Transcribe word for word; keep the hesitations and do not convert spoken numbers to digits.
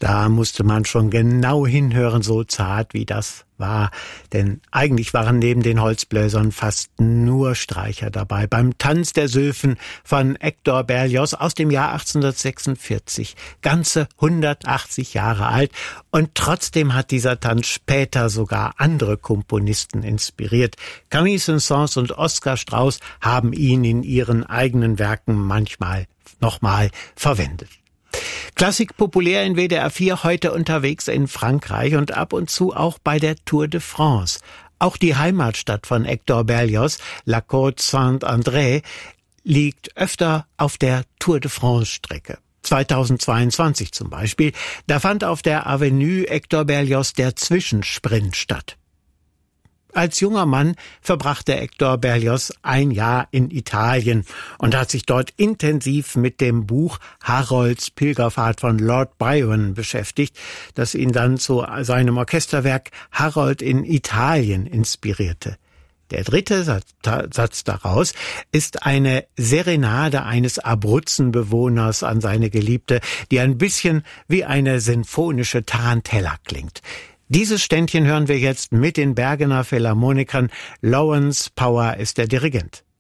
Da musste man schon genau hinhören, so zart wie das war. Denn eigentlich waren neben den Holzbläsern fast nur Streicher dabei. Beim Tanz der Sylphen von Hector Berlioz aus dem Jahr achtzehnhundertsechsundvierzig. Ganze hundertachtzig Jahre alt. Und trotzdem hat dieser Tanz später sogar andere Komponisten inspiriert. Camille Saint-Saëns und Oskar Strauß haben ihn in ihren eigenen Werken manchmal nochmal verwendet. Klassik populär in W D R vier, heute unterwegs in Frankreich und ab und zu auch bei der Tour de France. Auch die Heimatstadt von Hector Berlioz, La Côte Saint-André, liegt öfter auf der Tour de France-Strecke. zweitausendzweiundzwanzig zum Beispiel, da fand auf der Avenue Hector Berlioz der Zwischensprint statt. Als junger Mann verbrachte Hector Berlioz ein Jahr in Italien und hat sich dort intensiv mit dem Buch Harolds Pilgerfahrt von Lord Byron beschäftigt, das ihn dann zu seinem Orchesterwerk Harold in Italien inspirierte. Der dritte Satz daraus ist eine Serenade eines Abruzzenbewohners an seine Geliebte, die ein bisschen wie eine sinfonische Tarantella klingt. Dieses Ständchen hören wir jetzt mit den Bergener Philharmonikern. Lawrence Power ist der Dirigent.